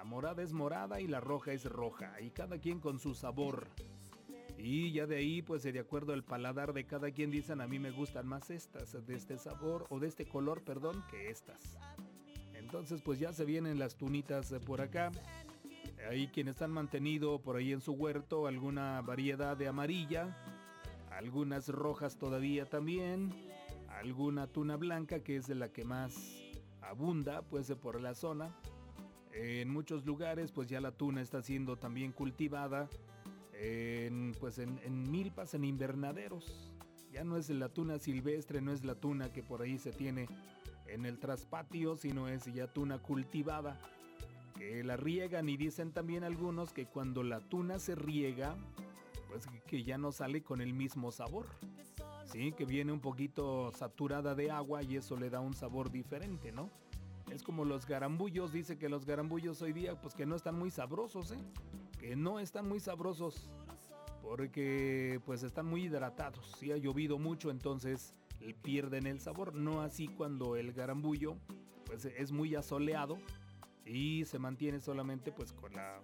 La morada es morada y la roja es roja, y cada quien con su sabor. Y ya de ahí, pues de acuerdo al paladar de cada quien, dicen: a mí me gustan más estas, de este sabor, o de este color, perdón, que estas. Entonces pues ya se vienen las tunitas por acá. Hay quienes han mantenido por ahí en su huerto alguna variedad de amarilla, algunas rojas todavía también, alguna tuna blanca que es de la que más abunda pues por la zona. En muchos lugares pues ya la tuna está siendo también cultivada en milpas, en invernaderos. Ya no es la tuna silvestre, no es la tuna que por ahí se tiene en el traspatio, sino es ya tuna cultivada, que la riegan, y dicen también algunos que cuando la tuna se riega, pues que ya no sale con el mismo sabor. Sí, que viene un poquito saturada de agua y eso le da un sabor diferente, ¿no? Es como los garambullos, dice que los garambullos hoy día pues que no están muy sabrosos, que no están muy sabrosos porque pues están muy hidratados. Si ha llovido mucho, entonces pierden el sabor, no así cuando el garambullo pues es muy asoleado y se mantiene solamente pues con la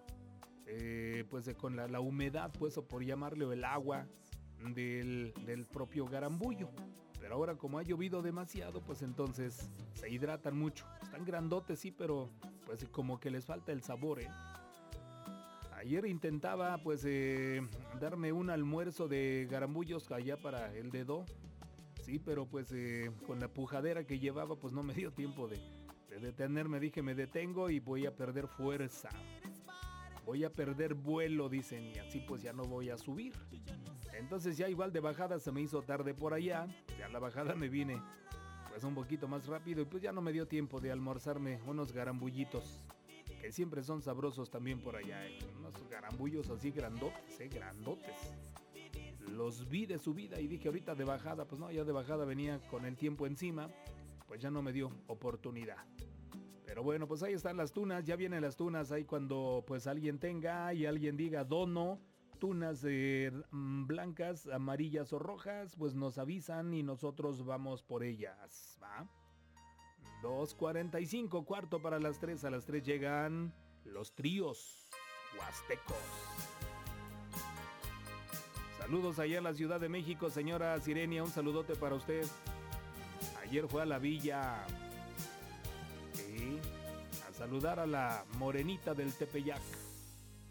la humedad, pues, o por llamarle, el agua del propio garambullo. Pero ahora como ha llovido demasiado, pues entonces se hidratan mucho. Están grandotes, sí, pero pues como que les falta el sabor, Ayer intentaba pues darme un almuerzo de garambullos allá para el dedo. Sí, pero pues con la pujadera que llevaba pues no me dio tiempo de detenerme. Dije, me detengo y voy a perder fuerza. Voy a perder vuelo, dicen, y así pues ya no voy a subir. Entonces ya igual de bajada se me hizo tarde por allá. Ya la bajada me vine pues un poquito más rápido y pues ya no me dio tiempo de almorzarme unos garambullitos, que siempre son sabrosos también por allá, unos garambullos así grandotes, grandotes. Los vi de subida y dije ahorita de bajada, pues no, ya de bajada venía con el tiempo encima, pues ya no me dio oportunidad. Pero bueno, pues ahí están las tunas, ya vienen las tunas ahí cuando pues alguien tenga y alguien diga dono, tunas blancas, amarillas o rojas, pues nos avisan y nosotros vamos por ellas, ¿va? 2:45, cuarto para las 3, a las 3 llegan los tríos huastecos. Saludos allá en la Ciudad de México, señora Sirenia, un saludote para usted. Ayer fue a la villa, sí, a saludar a la morenita del Tepeyac.